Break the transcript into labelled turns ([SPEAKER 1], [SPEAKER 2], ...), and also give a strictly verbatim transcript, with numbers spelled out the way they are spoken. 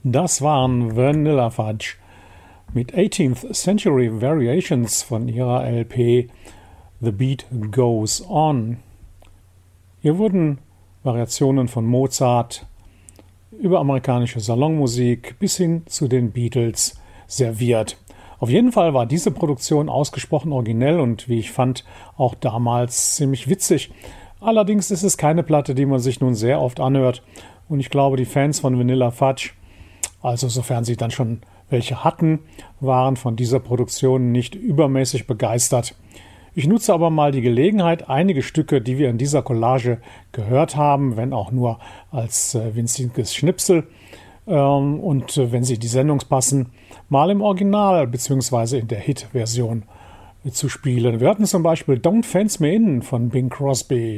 [SPEAKER 1] Das waren Vanilla Fudge mit eighteenth Century Variations von ihrer L P The Beat Goes On. Hier wurden Variationen von Mozart über amerikanische Salonmusik bis hin zu den Beatles serviert. Auf jeden Fall war diese Produktion ausgesprochen originell und, wie ich fand, auch damals ziemlich witzig. Allerdings ist es keine Platte, die man sich nun sehr oft anhört. Und ich glaube, die Fans von Vanilla Fudge, also sofern sie dann schon welche hatten, waren von dieser Produktion nicht übermäßig begeistert. Ich nutze aber mal die Gelegenheit, einige Stücke, die wir in dieser Collage gehört haben, wenn auch nur als äh, winziges Schnipsel, ähm, und äh, wenn sie die Sendung passen, mal im Original bzw. in der Hit-Version äh, zu spielen. Wir hatten zum Beispiel Don't Fence Me In von Bing Crosby.